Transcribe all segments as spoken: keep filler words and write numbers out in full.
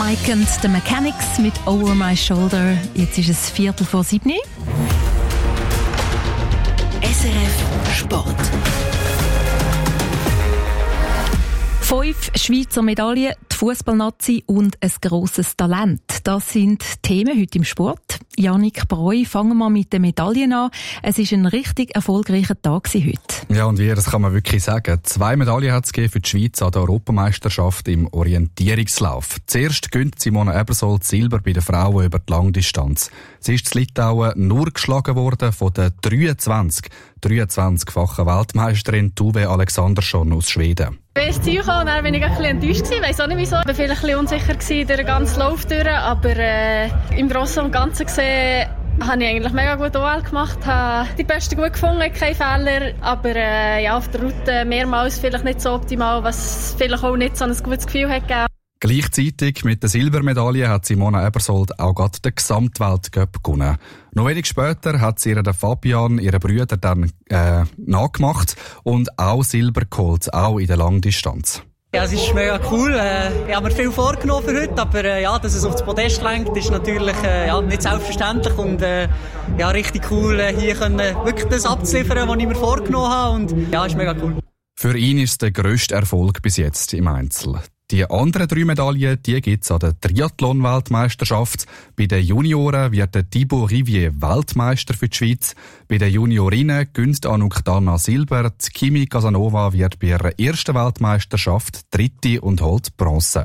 Mike and the Mechanics mit Over My Shoulder. Jetzt ist es Viertel vor sieben. S R F Sport. Fünf Schweizer Medaillen, die Fußballnazi und ein grosses Talent. Das sind Themen heute im Sport. Yannick Breu, fangen wir mit den Medaillen an. Es war ein richtig erfolgreicher Tag heute. Ja, und wie, das kann man wirklich sagen. Zwei Medaillen hat es für die Schweiz an der Europameisterschaft im Orientierungslauf. Zuerst gönnt Simona Ebersold Silber bei den Frauen über die Langdistanz. Sie ist in Litauen nur geschlagen worden von der dreiundzwanzig, dreiundzwanzigfachen Weltmeisterin Tove Alexandersson aus Schweden. Ich bin ins Ziel gekommen und dann war ich ein bisschen enttäuscht. Ich weiss auch nicht wieso. Ich war vielleicht ein bisschen unsicher durch den ganzen Lauf durch, aber äh, im Großen und Ganzen gesehen habe ich eigentlich mega gut O L gemacht, habe die Besten gut gefunden, keine Fehler, aber äh, ja, auf der Route mehrmals vielleicht nicht so optimal, was vielleicht auch nicht so ein gutes Gefühl hat gegeben. Gleichzeitig mit der Silbermedaille hat Simona Ebersold auch gerade den Gesamtweltcup gewonnen. Noch wenig später hat sie ihren Fabian, ihren Brüder, dann äh, nachgemacht und auch Silber geholt, auch in der Langdistanz. Ja, es ist mega cool. Äh, ich habe mir viel vorgenommen für heute, aber äh, ja, dass es auf das Podest lenkt, ist natürlich äh, ja, nicht selbstverständlich und äh, ja, richtig cool, äh, hier können wirklich das abzuliefern, was ich mir vorgenommen habe und ja, ist mega cool. Für ihn ist es der grösste Erfolg bis jetzt im Einzel. Die anderen drei Medaillen, die gibt's an der Triathlon-Weltmeisterschaft. Bei den Junioren wird der Thibaut Rivier Weltmeister für die Schweiz. Bei den Juniorinnen gönnt Anouk Dana Silber. Die Kimi Casanova wird bei ihrer ersten Weltmeisterschaft Dritte und holt Bronze.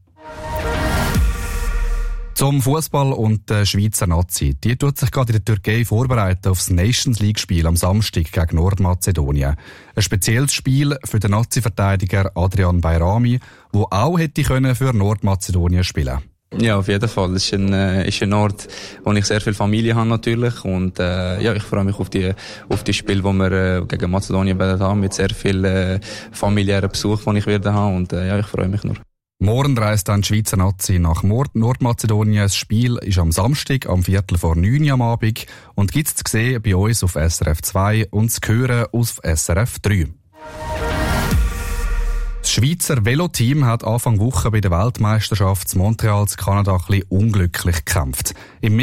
Zum Fußball und der Schweizer Nazi. Die tut sich gerade in der Türkei vorbereiten auf das Nations League-Spiel am Samstag gegen Nordmazedonien. Ein spezielles Spiel für den Nazi-Verteidiger Adrian Bayrami, der auch hätte können für Nordmazedonien spielen. Ja, auf jeden Fall. Es ist ein, äh, ist ein Ort, wo ich sehr viel Familie habe natürlich und äh, ja, ich freue mich auf die auf die Spiele, die wir äh, gegen Mazedonien werden haben, mit sehr viel äh, familiären Besuch, den ich werde haben und äh, ja, ich freue mich nur. Morgen reist dann die Schweizer Nazi nach Nordmazedonien. Das Spiel ist am Samstag, am Viertel vor neun am Abend und gibt's zu sehen bei uns auf S R F zwei und zu hören auf S R F drei. Das Schweizer Veloteam hat Anfang Woche bei der Weltmeisterschaft in Montreal in Kanada ein bisschen unglücklich gekämpft. Im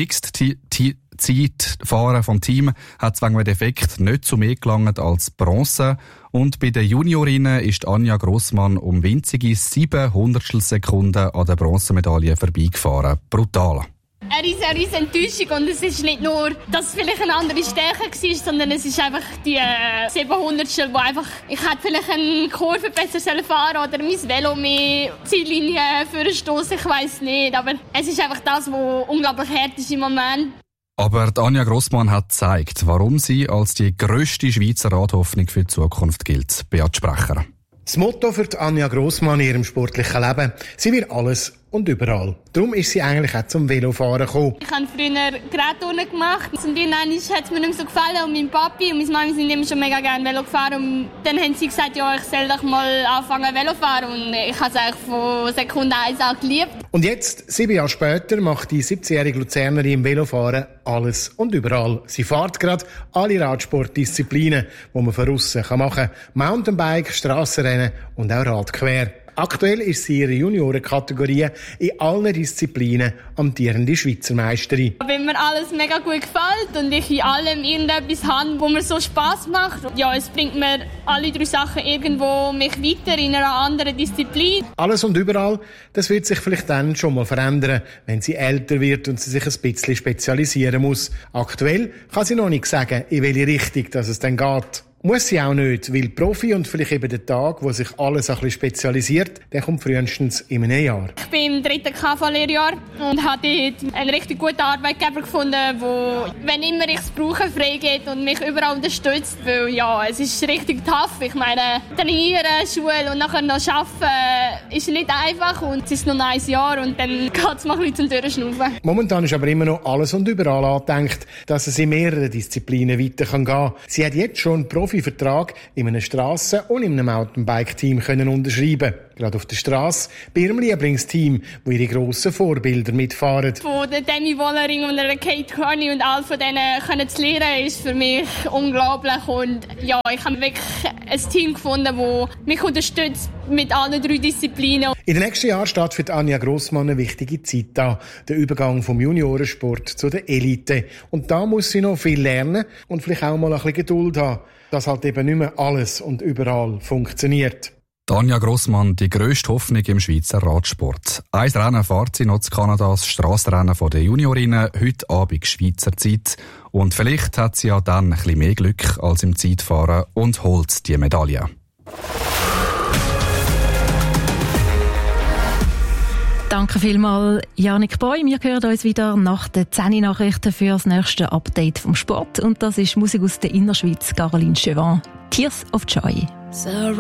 Mixed-Zeitfahren vom Team hat es wegen einem Defekt nicht zu mehr gelangt als Bronze. Und bei den Juniorinnen ist Anja Grossmann um winzige sieben Hundertstel Sekunden an der Bronzemedaille vorbeigefahren. Brutal. Eine riesen, riesen Enttäuschung und es ist nicht nur, dass es vielleicht eine andere Stärke war, sondern es ist einfach die äh, sieben Hundertstel, wo einfach, ich hätte vielleicht eine Kurve besser fahren oder mein Velo mehr Ziellinie für einen Stoss, ich weiss nicht, aber es ist einfach das, was unglaublich hart ist im Moment. Aber Anja Grossmann hat gezeigt, warum sie als die grösste Schweizer Radhoffnung für die Zukunft gilt. Beat Sprecher. Das Motto für Anja Grossmann in ihrem sportlichen Leben: Sie will alles und überall. Darum ist sie eigentlich auch zum Velofahren gekommen. Ich habe früher Gerättouren gemacht und dann hat es mir nicht mehr so gefallen und mein Papi und meine Mami sind immer schon mega gerne Velo gefahren und dann haben sie gesagt, ja, ich soll doch mal anfangen Velo fahren und ich habe es eigentlich von Sekunde eins an geliebt. Und jetzt, sieben Jahre später, macht die siebzehnjährige Luzernerin im Velofahren alles und überall. Sie fährt gerade alle Radsportdisziplinen, die man von aussen machen kann. Mountainbike, Strassenrennen und auch Radquer. Aktuell ist sie in ihrer Juniorenkategorie in allen Disziplinen amtierende Schweizer Meisterin. Wenn mir alles mega gut gefällt und ich in allem irgendetwas habe, wo mir so Spass macht, ja, es bringt mir alle drei Sachen irgendwo mich weiter in einer anderen Disziplin. Alles und überall, das wird sich vielleicht dann schon mal verändern, wenn sie älter wird und sie sich ein bisschen spezialisieren muss. Aktuell kann sie noch nicht sagen, in welche Richtung dass es dann geht. Muss sie auch nicht, weil Profi und vielleicht eben der Tag, wo sich alles ein bisschen spezialisiert, der kommt frühestens in einem Jahr. Ich bin im dritten K V-Lehrjahr und habe dort einen richtig guten Arbeitgeber gefunden, der, wenn immer ich es brauche, freigeht und mich überall unterstützt. Weil ja, es ist richtig tough. Ich meine, trainieren, Schule und nachher noch arbeiten ist nicht einfach und es ist noch ein Jahr und dann geht es mal ein bisschen zum Durchschnaufen. Momentan ist aber immer noch alles und überall angedenkt, dass es in mehreren Disziplinen weiter gehen kann. Sie hat jetzt schon einen Profi Vertrag in einem Strassen- und in einem Mountainbike-Team können unterschreiben. gerade auf der Straße, bei ihrem Lieblingsteam, wo ihre grossen Vorbilder mitfahren. Von der Demi Wollering und der Kate Carney und all von denen können zu lernen, ist für mich unglaublich. Und ja, ich habe wirklich ein Team gefunden, das mich unterstützt mit allen drei Disziplinen. In den nächsten Jahren steht für Anja Grossmann eine wichtige Zeit an. Der Übergang vom Juniorensport zu der Elite. Und da muss sie noch viel lernen und vielleicht auch mal ein bisschen Geduld haben, dass halt eben nicht mehr alles und überall funktioniert. Anja Grossmann, die grösste Hoffnung im Schweizer Radsport. Ein Rennen fährt sie noch zu Kanada, das Strassenrennen der Juniorinnen, heute Abend Schweizer Zeit. Und vielleicht hat sie ja dann ein bisschen mehr Glück als im Zeitfahren und holt die Medaille. Danke vielmals, Janik Boy. Wir hören uns wieder nach den zehn Nachrichten für das nächste Update vom Sport. Und das ist Musik aus der Innerschweiz, Caroline Chauvin. Tears of Joy. So